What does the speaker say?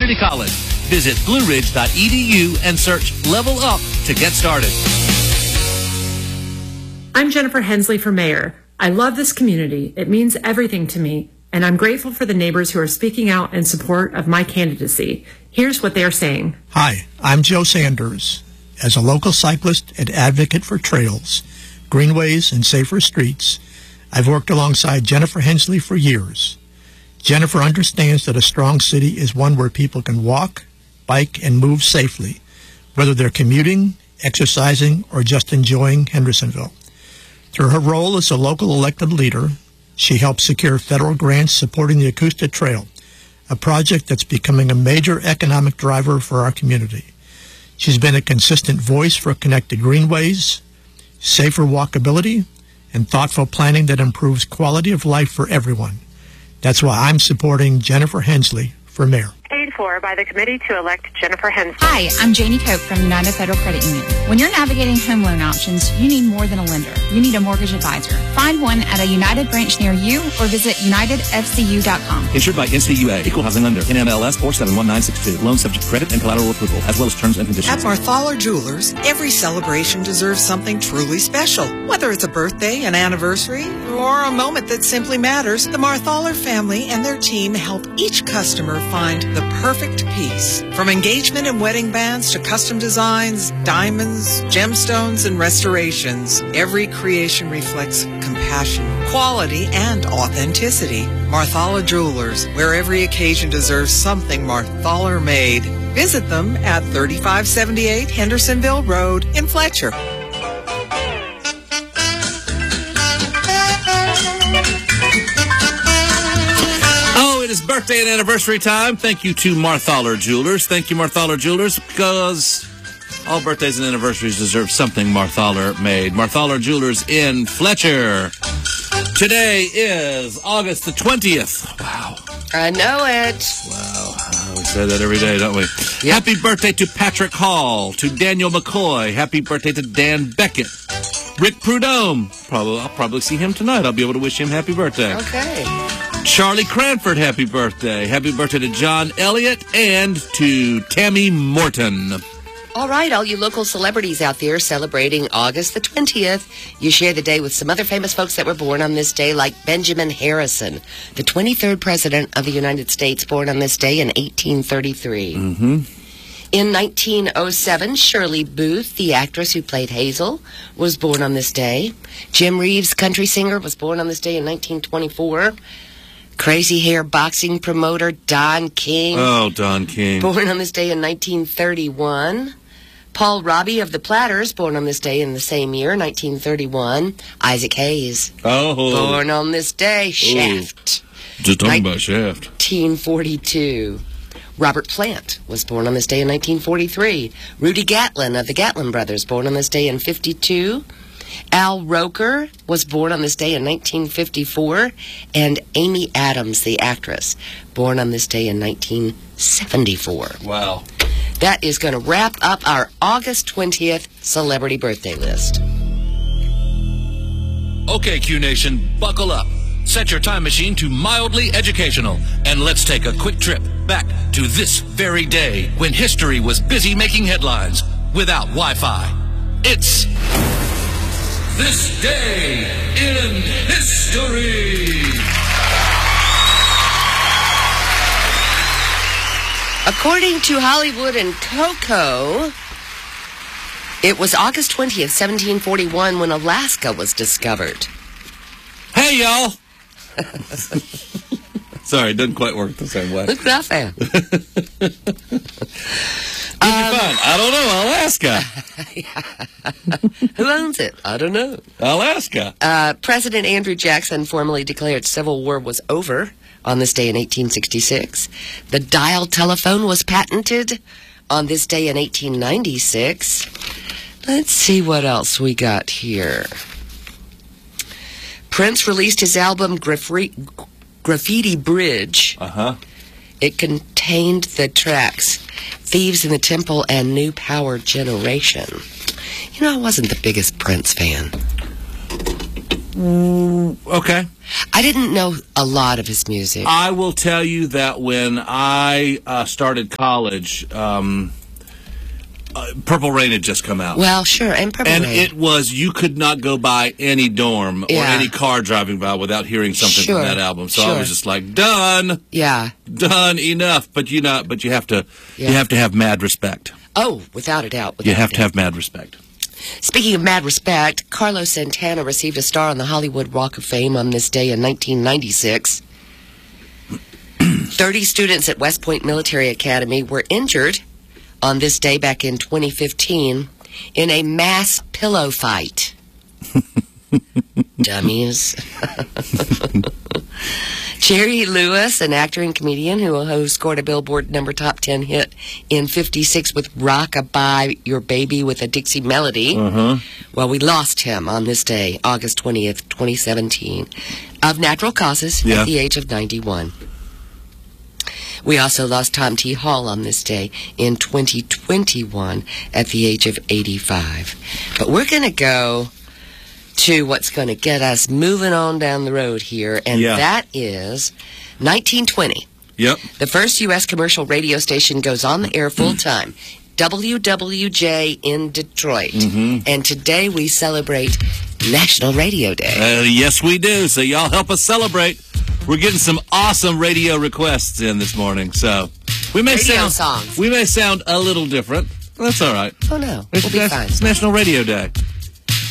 Community College. Visit blueridge.edu and search Level Up to get started. I'm Jennifer Hensley for mayor. I love this community. It means everything to me, and I'm grateful for the neighbors who are speaking out in support of my candidacy. Here's what they're saying. Hi, I'm Joe Sanders. As a local cyclist and advocate for trails, greenways, and safer streets, I've worked alongside Jennifer Hensley for years. Jennifer understands that a strong city is one where people can walk, bike, and move safely, whether they're commuting, exercising, or just enjoying Hendersonville. Through her role as a local elected leader, she helped secure federal grants supporting the Acoustic Trail, a project that's becoming a major economic driver for our community. She's been a consistent voice for connected greenways, safer walkability, and thoughtful planning that improves quality of life for everyone. That's why I'm supporting Jennifer Hensley for mayor. Paid for by the committee to elect Jennifer Hensley. Hi, I'm Janie Cope from United Federal Credit Union. When you're navigating home loan options, you need more than a lender. You need a mortgage advisor. Find one at a United branch near you or visit unitedfcu.com. Insured by NCUA, Equal Housing Lender, NMLS 471962. Loan subject to credit and collateral approval, as well as terms and conditions. At Marthaler Jewelers, every celebration deserves something truly special. Whether it's a birthday, an anniversary, or a moment that simply matters, the Marthaler family and their team help each customer find the perfect piece. From engagement and wedding bands to custom designs, diamonds, gemstones, and restorations, every creation reflects compassion, quality, and authenticity. Marthaler Jewelers, where every occasion deserves something Marthaler made. Visit them at 3578 Hendersonville Road in Fletcher. It is birthday and anniversary time. Thank you to Marthaler Jewelers. Thank you, Marthaler Jewelers, because all birthdays and anniversaries deserve something Marthaler made. Marthaler Jewelers in Fletcher. Today is August the 20th. Wow. I know it. Wow. We say that every day, don't we? Yep. Happy birthday to Patrick Hall, to Daniel McCoy. Happy birthday to Dan Beckett. Rick Prudhomme. I'll probably see him tonight. I'll be able to wish him happy birthday. Okay. Charlie Cranford, happy birthday. Happy birthday to John Elliott and to Tammy Morton. All right, all you local celebrities out there celebrating August the 20th, you share the day with some other famous folks that were born on this day, like Benjamin Harrison, the 23rd President of the United States, born on this day in 1833. Mm-hmm. In 1907, Shirley Booth, the actress who played Hazel, was born on this day. Jim Reeves, country singer, was born on this day in 1924. Crazy hair boxing promoter Don King. Oh, Don King. Born on this day in 1931. Paul Robbie of the Platters, born on this day in the same year, 1931. Isaac Hayes. Oh. Born on this day. Shaft. Just talking about Shaft. 1942. Robert Plant was born on this day in 1943. Rudy Gatlin of the Gatlin Brothers, born on this day in 52. Al Roker was born on this day in 1954, and Amy Adams, the actress, born on this day in 1974. Wow. That is going to wrap up our August 20th celebrity birthday list. Okay, Q Nation, buckle up. Set your time machine to mildly educational, and let's take a quick trip back to this very day when history was busy making headlines without Wi-Fi. It's This Day in History. According to Hollywood and Coco, it was August 20th, 1741, when Alaska was discovered. Hey, y'all. Sorry, it doesn't quite work the same way. Look at that. Fun. I don't know. Alaska. Who owns it? I don't know. Alaska. President Andrew Jackson formally declared Civil War was over on this day in 1866. The dial telephone was patented on this day in 1896. Let's see what else we got here. Prince released his album Graffiti Bridge. Uh-huh. It contained the tracks Thieves in the Temple and New Power Generation. You know, I wasn't the biggest Prince fan. Okay. I didn't know a lot of his music. I will tell you that when I started college, Purple Rain had just come out. Well, sure, and Purple And Rain. it was, you could not go by any dorm or any car driving by without hearing something from that album. So I was just like, done. Yeah. Done, enough. But you have to have mad respect. Oh, without a doubt. You have to have mad respect. Speaking of mad respect, Carlos Santana received a star on the Hollywood Walk of Fame on this day in 1996. 30 students at West Point Military Academy were injured on this day back in 2015 in a mass pillow fight. Dummies. Jerry Lewis, an actor and comedian who scored a Billboard top 10 hit in 56 with Rock-a-Bye Your Baby with a Dixie Melody. Well, we lost him on this day, August 20th, 2017, of natural causes at the age of 91. We also lost Tom T. Hall on this day in 2021 at the age of 85. But we're going to go to what's going to get us moving on down the road here, and that is 1920. Yep. The first U.S. commercial radio station goes on the air full-time, WWJ in Detroit. And today we celebrate National Radio Day. Yes, we do. So y'all help us celebrate. We're getting some awesome radio requests in this morning, so we may songs. We may sound a little different. That's all right. Oh no, we'll be fine. It's National Radio Day.